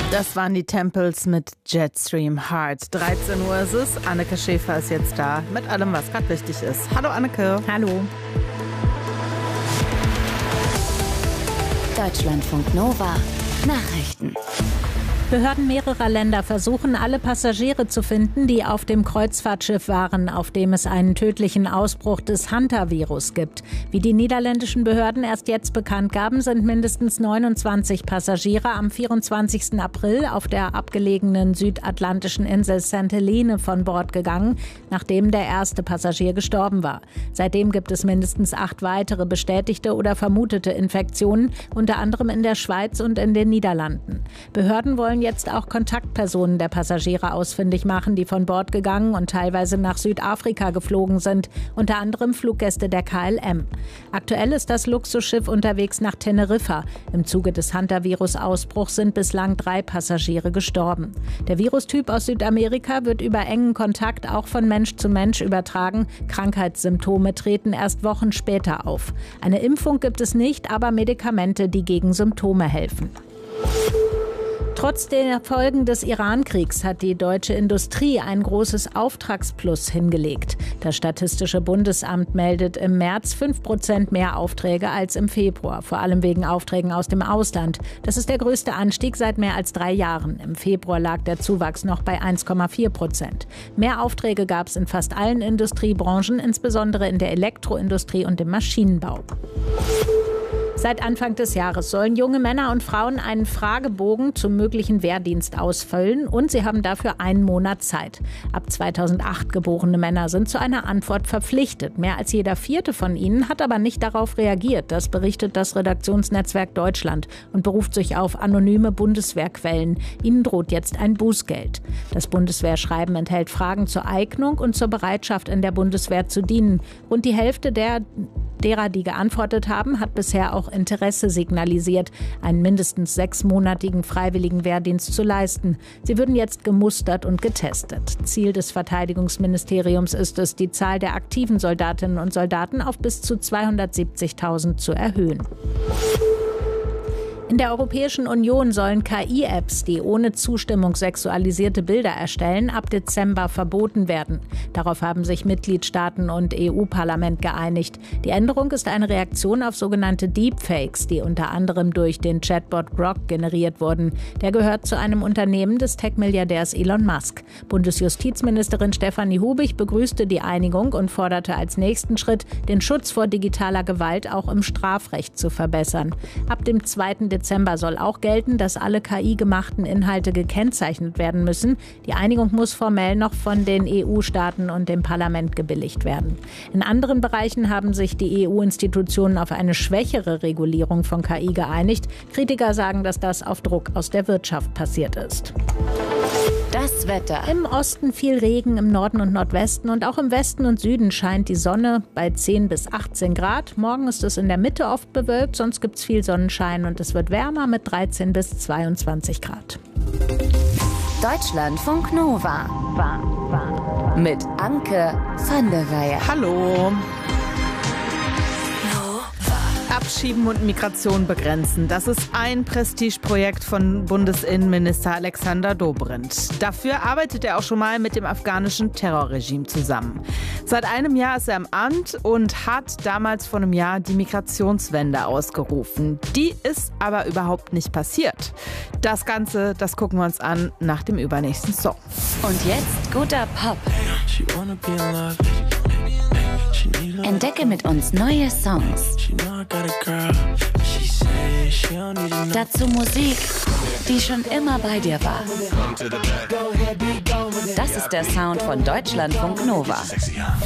Das waren die Temples mit Jetstream Heart. 13 Uhr ist es. Anneke Schäfer ist jetzt da mit allem, was gerade wichtig ist. Hallo Anneke. Hallo. Deutschlandfunk Nova. Nachrichten. Behörden mehrerer Länder versuchen, alle Passagiere zu finden, die auf dem Kreuzfahrtschiff waren, auf dem es einen tödlichen Ausbruch des Hantavirus gibt. Wie die niederländischen Behörden erst jetzt bekannt gaben, sind mindestens 29 Passagiere am 24. April auf der abgelegenen südatlantischen Insel St. Helene von Bord gegangen, nachdem der erste Passagier gestorben war. Seitdem gibt es mindestens 8 weitere bestätigte oder vermutete Infektionen, unter anderem in der Schweiz und in den Niederlanden. Behörden wollen jetzt auch Kontaktpersonen der Passagiere ausfindig machen, die von Bord gegangen und teilweise nach Südafrika geflogen sind, unter anderem Fluggäste der KLM. Aktuell ist das Luxusschiff unterwegs nach Teneriffa. Im Zuge des Hantavirus-Ausbruchs sind bislang 3 Passagiere gestorben. Der Virustyp aus Südamerika wird über engen Kontakt auch von Mensch zu Mensch übertragen. Krankheitssymptome treten erst Wochen später auf. Eine Impfung gibt es nicht, aber Medikamente, die gegen Symptome helfen. Trotz der Folgen des Iran-Kriegs hat die deutsche Industrie ein großes Auftragsplus hingelegt. Das Statistische Bundesamt meldet im März 5% mehr Aufträge als im Februar, vor allem wegen Aufträgen aus dem Ausland. Das ist der größte Anstieg seit mehr als 3 Jahren. Im Februar lag der Zuwachs noch bei 1,4%. Mehr Aufträge gab es in fast allen Industriebranchen, insbesondere in der Elektroindustrie und im Maschinenbau. Seit Anfang des Jahres sollen junge Männer und Frauen einen Fragebogen zum möglichen Wehrdienst ausfüllen und sie haben dafür einen Monat Zeit. Ab 2008 geborene Männer sind zu einer Antwort verpflichtet. Mehr als jeder 4. von ihnen hat aber nicht darauf reagiert. Das berichtet das Redaktionsnetzwerk Deutschland und beruft sich auf anonyme Bundeswehrquellen. Ihnen droht jetzt ein Bußgeld. Das Bundeswehrschreiben enthält Fragen zur Eignung und zur Bereitschaft, in der Bundeswehr zu dienen. Rund die Hälfte derer, die geantwortet haben, hat bisher auch Interesse signalisiert, einen mindestens 6-monatigen freiwilligen Wehrdienst zu leisten. Sie würden jetzt gemustert und getestet. Ziel des Verteidigungsministeriums ist es, die Zahl der aktiven Soldatinnen und Soldaten auf bis zu 270.000 zu erhöhen. In der Europäischen Union sollen KI-Apps, die ohne Zustimmung sexualisierte Bilder erstellen, ab Dezember verboten werden. Darauf haben sich Mitgliedstaaten und EU-Parlament geeinigt. Die Änderung ist eine Reaktion auf sogenannte Deepfakes, die unter anderem durch den Chatbot Grok generiert wurden. Der gehört zu einem Unternehmen des Tech-Milliardärs Elon Musk. Bundesjustizministerin Stefanie Hubig begrüßte die Einigung und forderte als nächsten Schritt, den Schutz vor digitaler Gewalt auch im Strafrecht zu verbessern. Ab dem 2. Dezember soll auch gelten, dass alle KI-gemachten Inhalte gekennzeichnet werden müssen. Die Einigung muss formell noch von den EU-Staaten und dem Parlament gebilligt werden. In anderen Bereichen haben sich die EU-Institutionen auf eine schwächere Regulierung von KI geeinigt. Kritiker sagen, dass das auf Druck aus der Wirtschaft passiert ist. Das Wetter. Im Osten viel Regen, im Norden und Nordwesten und auch im Westen und Süden scheint die Sonne bei 10 bis 18 Grad. Morgen ist es in der Mitte oft bewölkt, sonst gibt es viel Sonnenschein und es wird wärmer mit 13 bis 22 Grad. Deutschlandfunk Nova. Mit Anke van der Weyer. Hallo. Abschieben und Migration begrenzen. Das ist ein Prestigeprojekt von Bundesinnenminister Alexander Dobrindt. Dafür arbeitet er auch schon mal mit dem afghanischen Terrorregime zusammen. Seit einem Jahr ist er im Amt und hat damals vor einem Jahr die Migrationswende ausgerufen. Die ist aber überhaupt nicht passiert. Das Ganze, das gucken wir uns an nach dem übernächsten Song. Und jetzt guter Pop. Entdecke mit uns neue Songs. Dazu Musik, die schon immer bei dir war. Das ist der Sound von Deutschlandfunk Nova.